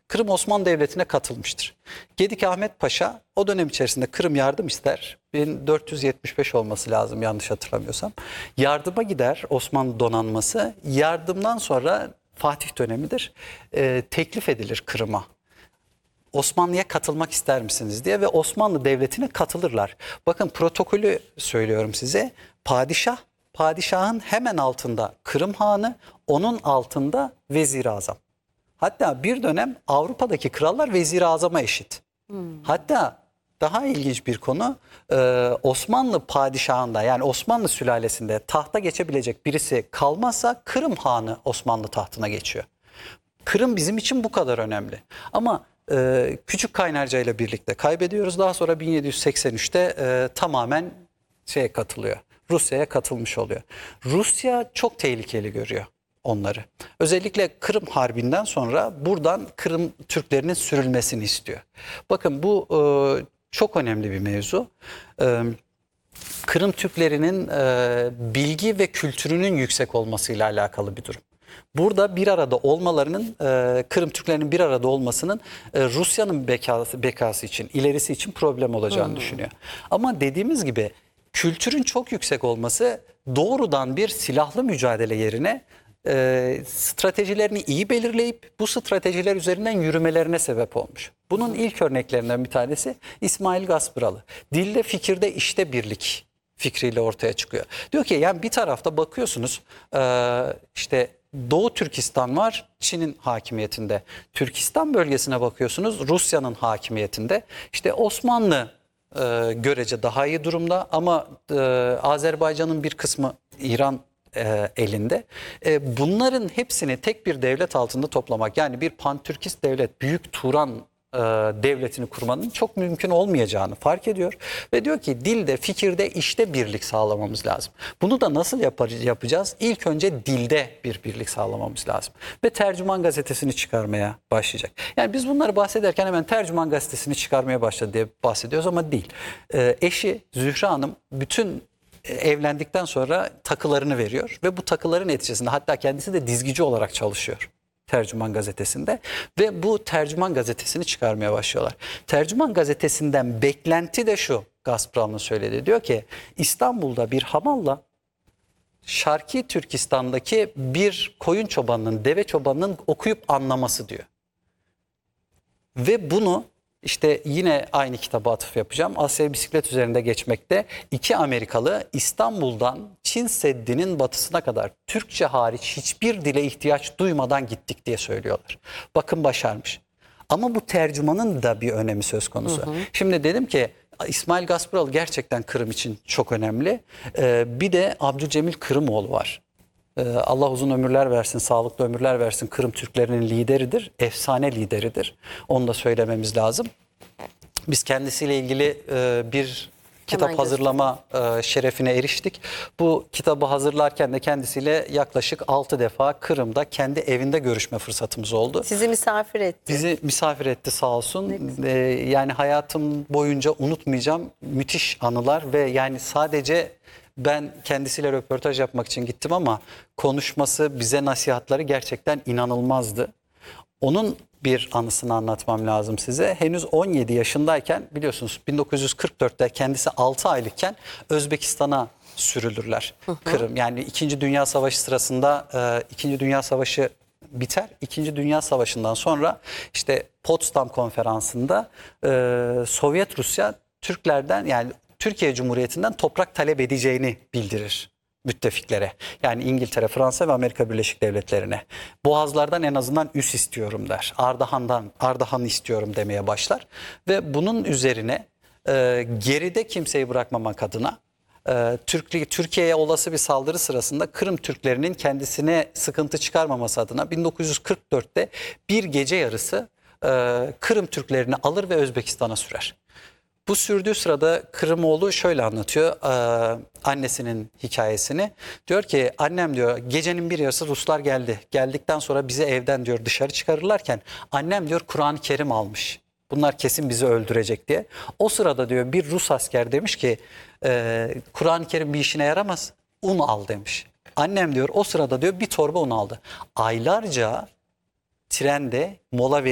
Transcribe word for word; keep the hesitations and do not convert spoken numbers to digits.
Kırım Osmanlı Devleti'ne katılmıştır. Gedik Ahmet Paşa o dönem içerisinde Kırım yardım ister. bin dört yüz yetmiş beş olması lazım yanlış hatırlamıyorsam. Yardıma gider Osmanlı donanması. Yardımdan sonra Fatih dönemidir. E, teklif edilir Kırım'a. Osmanlı'ya katılmak ister misiniz diye ve Osmanlı Devleti'ne katılırlar. Bakın protokolü söylüyorum size. Padişah, padişahın hemen altında Kırım Hanı, onun altında Vezir-i Azam. Hatta bir dönem Avrupa'daki krallar Vezir-i Azam'a eşit. Hmm. Hatta daha ilginç bir konu, Osmanlı padişahında yani Osmanlı sülalesinde tahta geçebilecek birisi kalmazsa Kırım Hanı Osmanlı tahtına geçiyor. Kırım bizim için bu kadar önemli. Ama e, Küçük Kaynarca ile birlikte kaybediyoruz. Daha sonra bin yedi yüz seksen üçte e, tamamen şeye katılıyor. Rusya'ya katılmış oluyor. Rusya çok tehlikeli görüyor onları. Özellikle Kırım Harbi'nden sonra buradan Kırım Türklerinin sürülmesini istiyor. Bakın bu e, çok önemli bir mevzu. E, Kırım Türklerinin e, bilgi ve kültürünün yüksek olmasıyla alakalı bir durum. Burada bir arada olmalarının, e, Kırım Türklerinin bir arada olmasının e, Rusya'nın bekası, bekası için, ilerisi için problem olacağını hmm. düşünüyor. Ama dediğimiz gibi kültürün çok yüksek olması doğrudan bir silahlı mücadele yerine e, stratejilerini iyi belirleyip bu stratejiler üzerinden yürümelerine sebep olmuş. Bunun ilk örneklerinden bir tanesi İsmail Gaspıralı. Dilde, fikirde, işte birlik fikriyle ortaya çıkıyor. Diyor ki yani bir tarafta bakıyorsunuz e, işte Doğu Türkistan var, Çin'in hakimiyetinde. Türkistan bölgesine bakıyorsunuz, Rusya'nın hakimiyetinde. İşte Osmanlı e, görece daha iyi durumda ama e, Azerbaycan'ın bir kısmı İran e, elinde. E, bunların hepsini tek bir devlet altında toplamak, yani bir Pantürkist devlet, Büyük Turan devletini kurmanın çok mümkün olmayacağını fark ediyor ve diyor ki dilde, fikirde, işte birlik sağlamamız lazım. Bunu da nasıl yapacağız? İlk önce dilde bir birlik sağlamamız lazım ve Tercüman Gazetesi'ni çıkarmaya başlayacak. Yani biz bunları bahsederken hemen Tercüman Gazetesi'ni çıkarmaya başladı diye bahsediyoruz ama değil. Ee, eşi Zühre Hanım bütün evlendikten sonra takılarını veriyor ve bu takıların neticesinde hatta kendisi de dizgici olarak çalışıyor Tercüman Gazetesi'nde ve bu Tercüman Gazetesi'ni çıkarmaya başlıyorlar. Tercüman Gazetesi'nden beklenti de şu, Gaspıralı'nın söylediği, diyor ki İstanbul'da bir hamalla Şarkı Türkistan'daki bir koyun çobanının, deve çobanının okuyup anlaması diyor. Ve bunu işte yine aynı kitaba atıf yapacağım. Asya Bisiklet Üzerinde Geçmekte iki Amerikalı İstanbul'dan Çin Seddi'nin batısına kadar Türkçe hariç hiçbir dile ihtiyaç duymadan gittik diye söylüyorlar. Bakın başarmış. Ama bu tercümanın da bir önemi söz konusu. Hı hı. Şimdi dedim ki İsmail Gaspıralı gerçekten Kırım için çok önemli. Ee, bir de Abdülcemil Kırımoğlu var. Allah uzun ömürler versin, sağlıklı ömürler versin. Kırım Türklerinin lideridir, efsane lideridir. Onu da söylememiz lazım. Biz kendisiyle ilgili bir kitap Hemen hazırlama göstereyim. şerefine eriştik. Bu kitabı hazırlarken de kendisiyle yaklaşık altı defa Kırım'da kendi evinde görüşme fırsatımız oldu. Sizi misafir etti. Bizi misafir etti sağ olsun. Ee, yani hayatım boyunca unutmayacağım müthiş anılar ve yani sadece ben kendisiyle röportaj yapmak için gittim ama konuşması, bize nasihatları gerçekten inanılmazdı. Onun bir anısını anlatmam lazım size. Henüz on yedi yaşındayken biliyorsunuz bin dokuz yüz kırk dörtte kendisi altı aylıkken Özbekistan'a sürülürler. Hı hı. Kırım, yani İkinci Dünya Savaşı sırasında e, İkinci Dünya Savaşı biter. İkinci Dünya Savaşı'ndan sonra işte Potsdam Konferansı'nda e, Sovyet Rusya Türklerden yani Türkiye Cumhuriyeti'nden toprak talep edeceğini bildirir müttefiklere. Yani İngiltere, Fransa ve Amerika Birleşik Devletleri'ne. Boğazlardan en azından üs istiyorum der. Ardahan'dan, Ardahan'ı istiyorum demeye başlar. Ve bunun üzerine e, geride kimseyi bırakmamak adına e, Türkiye'ye olası bir saldırı sırasında Kırım Türklerinin kendisine sıkıntı çıkarmaması adına bin dokuz yüz kırk dörtte bir gece yarısı e, Kırım Türklerini alır ve Özbekistan'a sürer. Bu sürdüğü sırada Kırımoğlu şöyle anlatıyor e, annesinin hikayesini. Diyor ki annem diyor gecenin bir yarısı Ruslar geldi. Geldikten sonra bizi evden diyor dışarı çıkarırlarken annem diyor Kur'an-ı Kerim almış. Bunlar kesin bizi öldürecek diye. O sırada diyor bir Rus asker demiş ki e, Kur'an-ı Kerim bir işine yaramaz. Un al demiş. Annem diyor o sırada diyor bir torba un aldı. Aylarca trende mola verir.